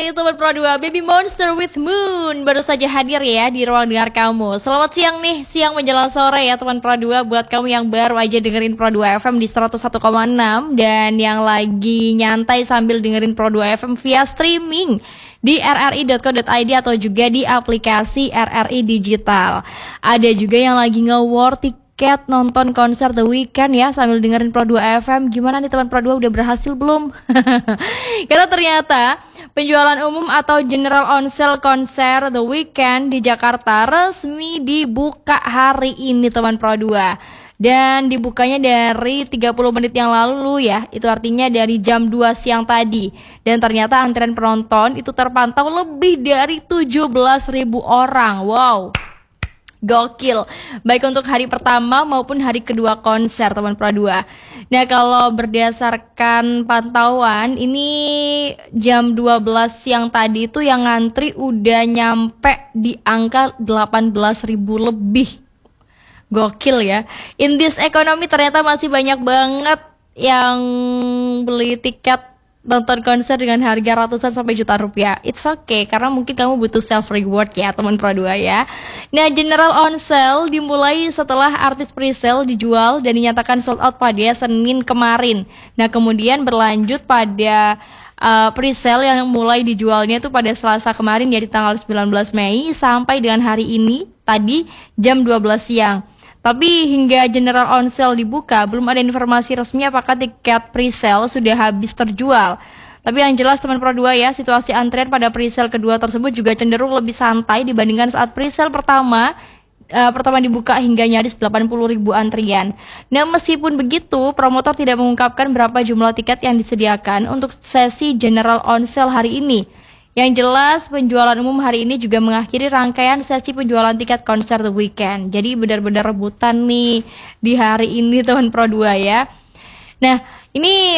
Oke, Teman Pro 2, Baby Monster with Moon baru saja hadir ya di ruang dengar kamu. Selamat siang nih, siang menjelang sore ya Teman Pro 2. Buat kamu yang baru aja dengerin Pro 2 FM di 101,6 dan yang lagi nyantai sambil dengerin Pro 2 FM via streaming di rri.co.id atau juga di aplikasi RRI Digital. Ada juga yang lagi nge-war tiket nonton konser The Weeknd ya sambil dengerin Pro 2 FM. Gimana nih Teman Pro 2, udah berhasil belum? Karena ternyata penjualan umum atau general on sale konser The Weeknd di Jakarta resmi dibuka hari ini Teman Pro 2. Dan dibukanya dari 30 menit yang lalu ya. Itu artinya dari jam 2 siang tadi. Dan ternyata antrian penonton itu terpantau lebih dari 17.000 orang. Wow, gokil. Baik untuk hari pertama maupun hari kedua konser Teman Pro 2. Nah, kalau berdasarkan pantauan ini jam 12 siang tadi itu yang ngantri udah nyampe di angka 18.000 lebih. Gokil ya. In this economy ternyata masih banyak banget yang beli tiket nonton konser dengan harga ratusan sampai jutaan rupiah. It's okay, karena mungkin kamu butuh self reward ya Teman Pro 2 ya. Nah, general on sale dimulai setelah artis pre-sale dijual dan dinyatakan sold out pada Senin kemarin. Nah, kemudian berlanjut pada pre-sale yang mulai dijualnya itu pada Selasa kemarin ya di tanggal 19 Mei sampai dengan hari ini tadi jam 12 siang. Tapi hingga general on sale dibuka, belum ada informasi resmi apakah tiket pre-sale sudah habis terjual. Tapi yang jelas Teman Pro 2 ya, situasi antrian pada pre-sale kedua tersebut juga cenderung lebih santai dibandingkan saat pre-sale pertama dibuka hingga nyaris 80.000 antrian. Nah, meskipun begitu, promotor tidak mengungkapkan berapa jumlah tiket yang disediakan untuk sesi general on sale hari ini. Yang jelas penjualan umum hari ini juga mengakhiri rangkaian sesi penjualan tiket konser The Weeknd. Jadi benar-benar rebutan nih di hari ini Teman Pro 2 ya. Nah, ini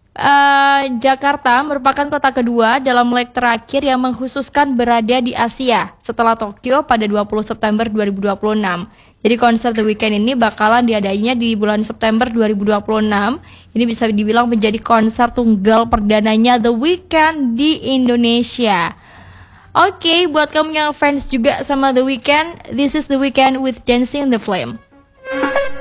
Jakarta merupakan kota kedua dalam leg terakhir yang mengkhususkan berada di Asia setelah Tokyo pada 20 September 2026. Jadi konser The Weeknd ini bakalan diadainya di bulan September 2026. Ini bisa dibilang menjadi konser tunggal perdananya The Weeknd di Indonesia. Oke, buat kamu yang fans juga sama The Weeknd, this is The Weeknd with Dancing in the Flame.